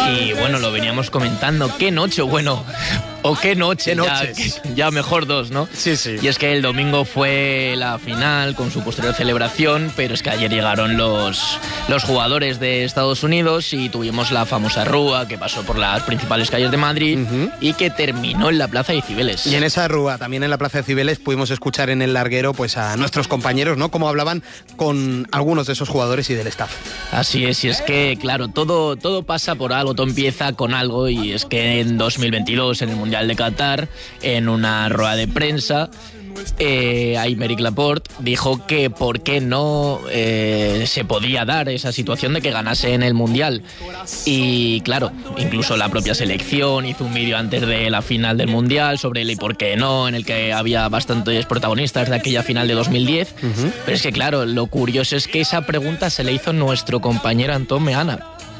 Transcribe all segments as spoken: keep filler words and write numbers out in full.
Y bueno, lo veníamos comentando. ¿Qué noche? Bueno, o qué noche, ya, ya mejor dos, ¿no? Sí, sí. Y es que el domingo fue la final con su posterior celebración, pero es que ayer llegaron los, los jugadores de Estados Unidos y tuvimos la famosa rúa que pasó por las principales calles de Madrid uh-huh. y que terminó en la Plaza de Cibeles. Y en esa rúa, también en la Plaza de Cibeles, pudimos escuchar en el larguero pues a nuestros compañeros, ¿no? Cómo hablaban con algunos de esos jugadores y del staff. Así es, y es que, claro, todo, todo pasa por algo, todo empieza con algo, y es que en dos mil veintidós, en el Mundial de Qatar, en una rueda de prensa, eh, Aymeric Laporte dijo que por qué no eh, se podía dar esa situación de que ganase en el Mundial. Y claro, incluso la propia selección hizo un vídeo antes de la final del Mundial sobre el y por qué no, en el que había bastantes protagonistas de aquella final de dos mil diez. Uh-huh. Pero es que claro, lo curioso es que esa pregunta se le hizo nuestro compañero Antón Meana.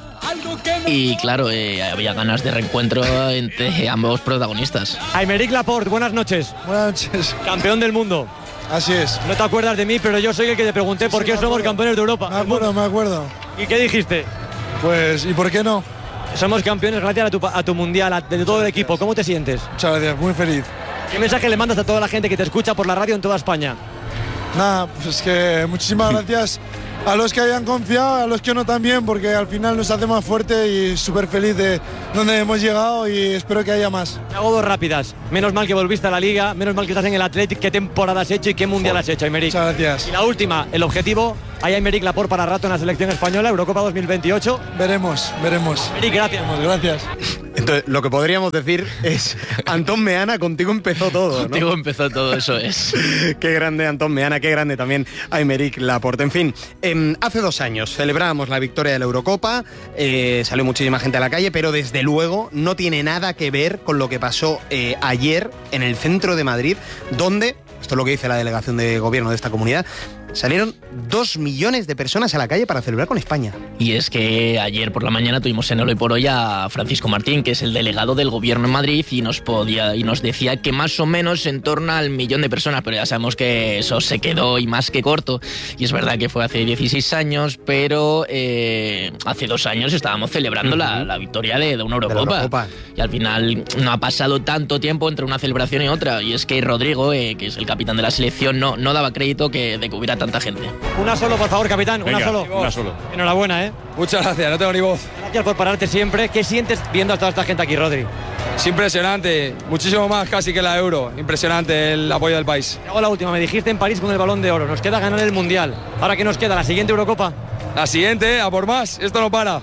Y claro, eh, había ganas de reencuentro entre ambos protagonistas. Aymeric Laporte, buenas noches. Buenas noches. Campeón del mundo. Así es. No te acuerdas de mí, pero yo soy el que te pregunté por qué somos campeones de Europa. Me acuerdo, me acuerdo. ¿Y qué dijiste? Pues, ¿y por qué no? Somos campeones gracias a tu, a tu mundial, a, de todo el equipo. ¿Cómo te sientes? Muchas gracias, muy feliz. ¿Qué mensaje le mandas a toda la gente que te escucha por la radio en toda España? Nada, pues que muchísimas gracias a los que hayan confiado, a los que no también, porque al final nos hace más fuerte y súper feliz de donde hemos llegado y espero que haya más. Te hago dos rápidas. Menos mal que volviste a la Liga, menos mal que estás en el Athletic. ¿Qué temporada has hecho y qué mundial has hecho, Aymeric? Muchas gracias. Y la última, el objetivo, ¿hay Aymeric Laporte para rato en la selección española, Eurocopa dos mil veintiocho? Veremos, veremos. Aymeric, gracias. Veremos, gracias. Entonces, lo que podríamos decir es, Antón Meana, contigo empezó todo, ¿no? Contigo empezó todo, eso es. Qué grande Antón Meana, qué grande también Aymeric Laporte. En fin, eh, hace dos años celebrábamos la victoria de la Eurocopa, eh, salió muchísima gente a la calle, pero desde luego no tiene nada que ver con lo que pasó eh, ayer en el centro de Madrid, donde, esto es lo que dice la delegación de gobierno de esta comunidad, salieron dos millones de personas a la calle para celebrar con España. Y es que ayer por la mañana tuvimos en Hoy por Hoy a Francisco Martín, que es el delegado del gobierno en Madrid, y nos podía y nos decía que más o menos en torno al millón de personas, pero ya sabemos que eso se quedó y más que corto. Y es verdad que fue hace dieciséis años, pero eh, hace dos años estábamos celebrando uh-huh. la, la victoria de, de una Eurocopa. Eurocopa. Y al final no ha pasado tanto tiempo entre una celebración y otra. Y es que Rodrigo, eh, que es el capitán de la selección, no, no daba crédito que, de que hubiera tanta gente. Una solo, por favor, capitán. Venga, una solo. Una solo. Enhorabuena, ¿eh? Muchas gracias, no tengo ni voz. Gracias por pararte siempre. ¿Qué sientes viendo a toda esta gente aquí, Rodri? Es impresionante, muchísimo más casi que la Euro. Impresionante el apoyo del país. Te hago la última, me dijiste en París con el Balón de Oro. Nos queda ganar el Mundial. ¿Ahora qué nos queda? ¿La siguiente Eurocopa? La siguiente, a por más. Esto no para.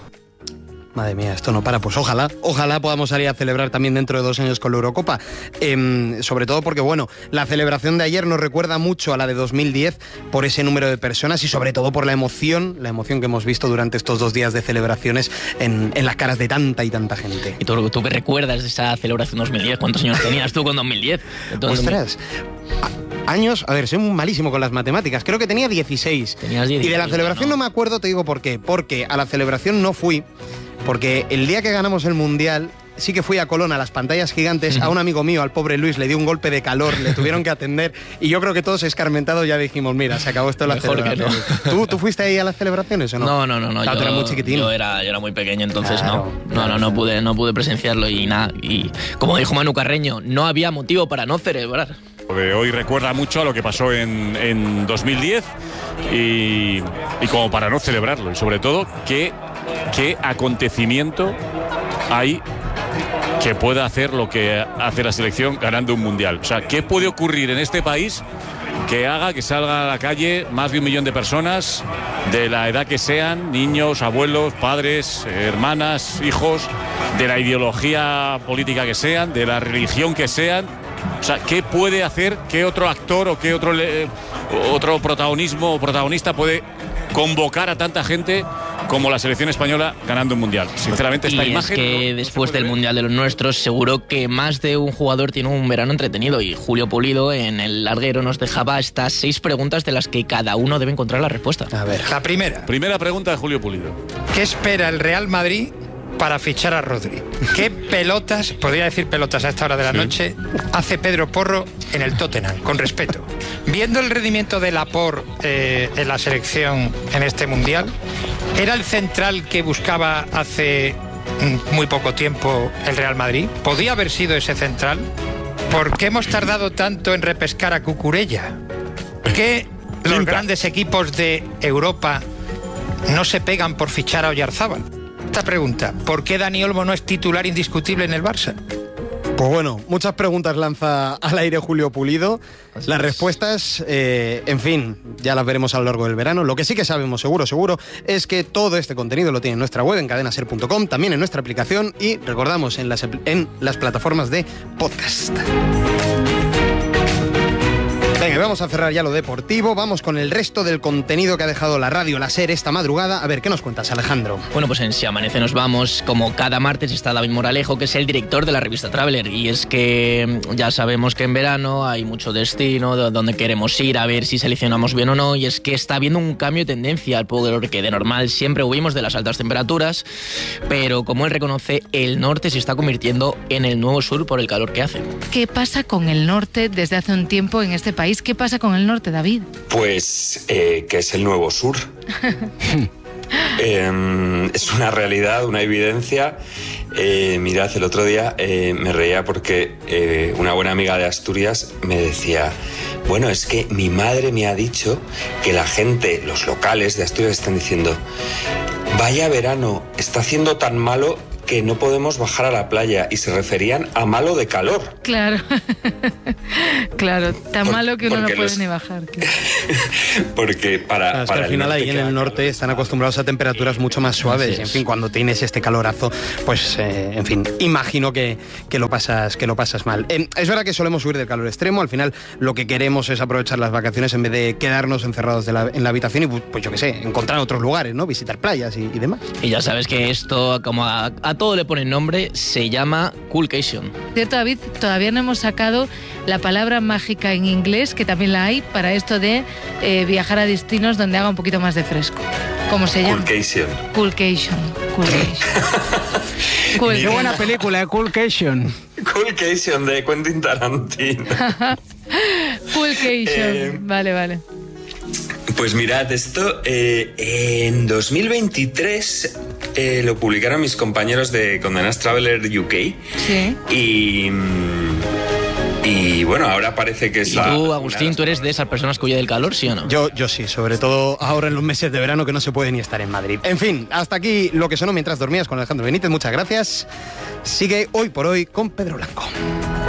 Madre mía, esto no para. Pues ojalá, ojalá podamos salir a celebrar también dentro de dos años con la Eurocopa. Eh, sobre todo porque, bueno, la celebración de ayer nos recuerda mucho a la de dos mil diez por ese número de personas y sobre todo por la emoción, la emoción que hemos visto durante estos dos días de celebraciones en, en las caras de tanta y tanta gente. ¿Y tú, tú qué recuerdas de esa celebración dos mil diez? ¿Cuántos años tenías tú con dos mil diez? Entonces, ostras, años, a ver, soy malísimo con las matemáticas, creo que tenía dieciséis. Tenías dieciséis. Y de la celebración no. no me acuerdo, te digo por qué. Porque a la celebración no fui, porque el día que ganamos el Mundial sí que fui a Colón a las pantallas gigantes, uh-huh. a un amigo mío, al pobre Luis, le dio un golpe de calor, le tuvieron que atender y yo creo que todos escarmentados ya dijimos, mira, se acabó esto de la Mejor celebración. No. ¿Tú, ¿Tú fuiste ahí a las celebraciones o no? No, no, no, no. Claro, yo, era muy chiquitín. Yo era, yo era muy pequeño, entonces claro, no. Claro, no, no, no pude, no pude presenciarlo y nada. Y como dijo Manu Carreño, no había motivo para no celebrar. Porque hoy recuerda mucho a lo que pasó en, en dos mil diez y, y como para no celebrarlo. Y sobre todo, ¿qué, qué acontecimiento hay que pueda hacer lo que hace la selección ganando un mundial? O sea, ¿qué puede ocurrir en este país que haga que salga a la calle más de un millón de personas, de la edad que sean, niños, abuelos, padres, hermanas, hijos, de la ideología política que sean, de la religión que sean? O sea, ¿qué puede hacer, qué otro actor o qué otro, eh, otro protagonismo o protagonista puede convocar a tanta gente como la selección española ganando un mundial? Sinceramente, esta y imagen... es que no, después no del ver. Mundial de los nuestros, seguro que más de un jugador tiene un verano entretenido, y Julio Pulido en el larguero nos dejaba estas seis preguntas de las que cada uno debe encontrar la respuesta. A ver. La primera. Primera pregunta de Julio Pulido. ¿Qué espera el Real Madrid para fichar a Rodri? ¿Qué pelotas, podría decir pelotas a esta hora de la sí. noche, hace Pedro Porro en el Tottenham? Con respeto. Viendo el rendimiento de Laporte eh, en la selección en este Mundial, ¿era el central que buscaba hace muy poco tiempo el Real Madrid. ¿Podía haber sido ese central? ¿Por qué hemos tardado tanto en repescar a Cucurella? ¿Por qué los grandes equipos de Europa no se pegan por fichar a Oyarzábal? Esta pregunta, ¿por qué Dani Olmo no es titular indiscutible en el Barça? Pues bueno, muchas preguntas lanza al aire Julio Pulido. Las respuestas, eh, en fin, ya las veremos a lo largo del verano. Lo que sí que sabemos seguro, seguro, es que todo este contenido lo tiene en nuestra web, en cadena ser punto com, también en nuestra aplicación y, recordamos, en las, en las plataformas de podcast. Venga, vamos a cerrar ya lo deportivo, vamos con el resto del contenido que ha dejado la radio, la SER, esta madrugada. A ver, ¿qué nos cuentas, Alejandro? Bueno, pues en Si Amanece nos vamos. Como cada martes está David Moralejo, que es el director de la revista Traveler. Y es que ya sabemos que en verano hay mucho destino, donde queremos ir a ver si seleccionamos bien o no. Y es que está habiendo un cambio de tendencia al poder que de normal siempre huimos de las altas temperaturas. Pero como él reconoce, el norte se está convirtiendo en el nuevo sur por el calor que hace. ¿Qué pasa con el norte desde hace un tiempo en este país? ¿Qué pasa con el norte, David? Pues eh, que es el nuevo sur. eh, es una realidad, una evidencia. Eh, mirad, el otro día eh, me reía porque eh, una buena amiga de Asturias me decía, bueno, es que mi madre me ha dicho que la gente, los locales de Asturias están diciendo, vaya verano, está haciendo tan malo que no podemos bajar a la playa, y se referían a malo de calor. Claro, claro, tan Por, malo que uno no puede los... ni bajar. Claro. Porque para, claro, es para que al final ahí en el norte calor. Están acostumbrados a temperaturas mucho más suaves. Y, en fin, cuando tienes este calorazo, pues, eh, en fin, imagino que, que, lo pasas, que lo pasas mal. Eh, es verdad que solemos huir del calor extremo. Al final lo que queremos es aprovechar las vacaciones en vez de quedarnos encerrados de la, en la habitación y, pues yo qué sé, encontrar otros lugares, ¿no? Visitar playas y, y demás. Y ya sabes que esto, como a, a todo le ponen nombre, se llama Coolcation. Cierto, David, todavía no hemos sacado la palabra mágica en inglés, que también la hay, para esto de eh, viajar a destinos donde haga un poquito más de fresco. ¿Cómo se llama? Coolcation. Coolcation. Coolcation. Cool. Qué buena película, ¿eh? Coolcation. Coolcation de Quentin Tarantino. Coolcation. Eh, vale, vale. Pues mirad, esto eh, en dos mil veintitrés eh, lo publicaron mis compañeros de Condenas Traveler U K. Sí. Y, y bueno, ahora parece que es... ¿Y la, tú, Agustín, tú eres de esas personas que huye del calor, sí o no? Yo, yo sí, sobre todo ahora en los meses de verano que no se puede ni estar en Madrid. En fin, hasta aquí lo que sonó mientras dormías con Alejandro Benítez. Muchas gracias. Sigue Hoy por Hoy con Pedro Blanco.